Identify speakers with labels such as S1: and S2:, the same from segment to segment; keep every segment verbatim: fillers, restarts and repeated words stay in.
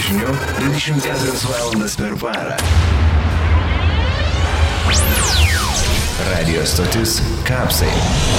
S1: dažniu dvidešimt keturias valandas per parą. Radio stotis Kapsai.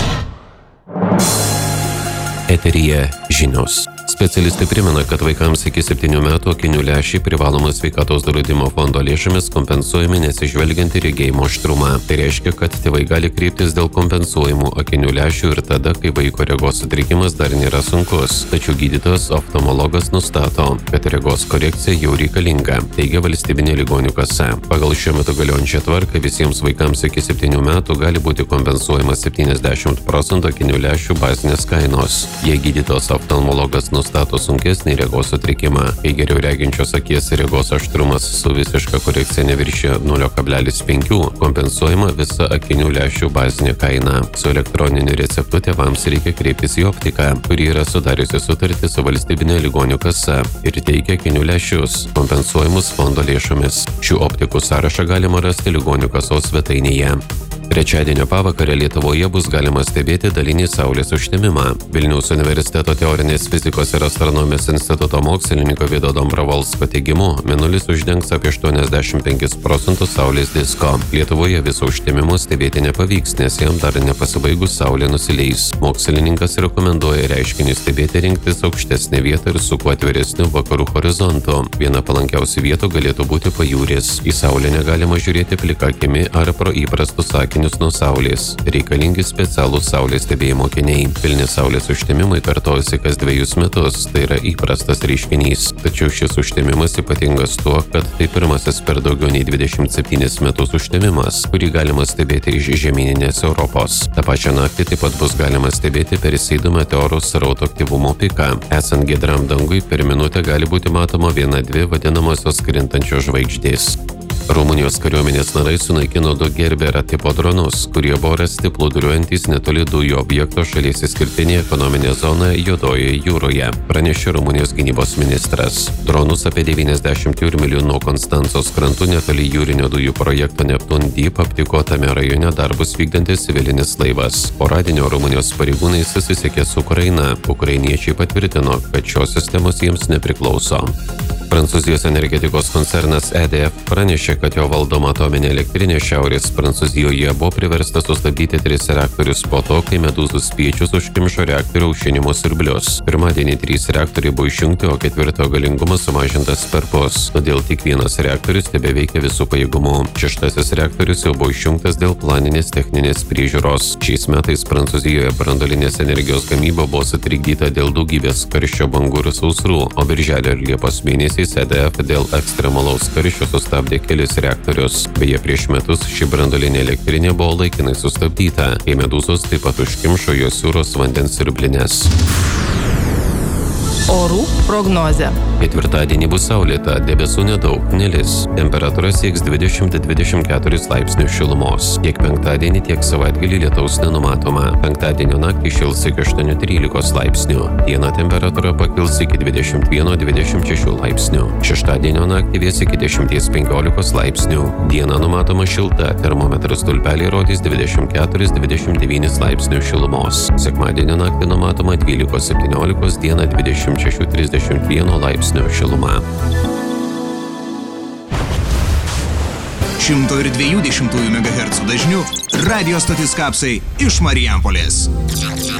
S2: Eteryje žinios. Specialistai primena, kad vaikams iki septynių metų akinių lęšiai privalomas sveikatos draudimo fondo lėšomis kompensuojami nesižvelgiant į regėjimo aštrumą. Tai reiškia, kad tėvai gali kreiptis dėl kompensuojamų akinių lęšių ir tada, kai vaiko regos sutrikimas dar nėra sunkus. Tačiau gydytojas oftalmologas nustato, kad regos korekcija jau reikalinga, teigia valstybinė ligonių kasa. Pagal šiuo metu galiojančią tvarką visiems vaikams iki septynių metų gali būti kompensuojamas septyniasdešimt procentų akinių lęšių bazinės kainos. Jei gydytojas oftalmologas nustato sunkesnį regos sutrikimą, kai geriau reginčios akies regos aštrumas su visiška korekcija neviršė nulio kablelis penki, kompensuojama visa akinių lęšių bazinė kaina. Su elektroniniu receptu tėvams reikia kreiptis į optiką, kuri yra sudariusi sutartį su valstybinė ligonių kasa ir teikia akinių lęšius, kompensuojamus fondo lėšomis. Šių optikų sąrašą galima rasti ligonių kasos svetainėje. Trečiadienio pavakarę Lietuvoje bus galima stebėti dalinį saulės užtemimą. Vilniaus universiteto teorinės fizikos ir astronomijos instituto mokslininko Vido Dombrovolsko teigimu, mėnulis uždengs apie aštuoniasdešimt penkis procentus saulės disko. Lietuvoje viso užtemimo stebėti nepavyks, nes jam dar nepasibaigus saulė nusileis. Mokslininkas rekomenduoja reiškinį stebėti rinktis aukštesnę vietą ir su kuo atviresniu vakarų horizontu. Viena palankiausių vietų galėtų būti pajūris. Į saulę negalima žiūrėti plika akimi ar pro įprastus akinius nuo saulės. Reikalingi specialūs saulės stebėjimo akiniai. Pilni saulės užtemimai kartojasi kas dvejus metus, tai yra įprastas reiškinys. Tačiau šis užtemimas ypatingas tuo, kad tai pirmasis per daugiau nei dvidešimt septynis metus užtemimas, kurį galima stebėti iš žemyninės Europos. Ta pačia naktį taip pat bus galima stebėti Perseidų meteorų srauto aktyvumo piką. Esant giedram dangui, per minutę gali būti matoma viena dvi vadinamosios krintančios žvaigždės. Rumunijos kariuomenės narai sunaikino du Gerbera tipo dronus, kurie buvo rasti plūduriuojantys netoli dujų objekto šalies išskirtinėje ekonominėje zonoje Juodojoje jūroje, pranešė Rumunijos gynybos ministras. Dronus apie devyniasdešimt jūrmylių nuo Konstancos krantų netoli jūrinio dujų projekto Neptun Deep aptiko tame rajone darbus vykdantis civilinis laivas. Po radinio Rumunijos pareigūnai susisiekė su Ukraina. Ukrainiečiai patvirtino, kad šios sistemos jiems nepriklauso. Prancūzijos energetikos koncernas E D F pranešė, kad jo valdoma atominė elektrinė Šiaurės Prancūzijoje buvo priversta sustabdyti tris reaktorius po to, kai medūzų spiečius užkimšo reaktorių aušinimo siurblius. Pirmadienį trys reaktoriai buvo išjungti, o ketvirto galingumas sumažintas perpus, todėl tik vienas reaktorius tebeveikia visų pajėgumų. Šeštasis reaktorius jau buvo išjungtas dėl planinės techninės priežiūros. Šiais metais Prancūzijoje branduolinės energijos gamyba buvo sutrikdyta dėl daugybės karščio bangų ir sausrų, o birželio ir liepos mėnesį E D F dėl ekstremalaus karščio sustabdė kelis reaktorius. Beje, prieš metus ši branduolinė elektrinė buvo laikinai sustabdyta, kai medūzos taip pat užkimšo jos jūros vandens siurblines.
S3: Orų prognozė.
S2: Ketvirtadienį bus saulėta, debesų nedaug, nelis. Temperatūra sieks dvidešimt dvidešimt keturis laipsnius šilumos. Tiek penktadienį, tiek savaitgalį lietaus nenumatoma. Penktadienio naktį šils iki aštuonių trylikos laipsnių. Dieną temperatūra pakils iki dvidešimt vieno dvidešimt šešių laipsnių. Šeštadienio naktį vės iki dešimties penkiolikos laipsnių. Diena numatoma šilta, termometras stulpeliai rodys dvidešimt keturis dvidešimt devynis laipsnių šilumos. Sekmadienio naktį numatoma dvylikos septyniolikos, dieną dvidešimt šešių trisdešimt vieno laipsnio šiluma.
S4: šimto dviejų dešimtųjų megahercų dažniu radio stotis Kapsai iš Marijampolės.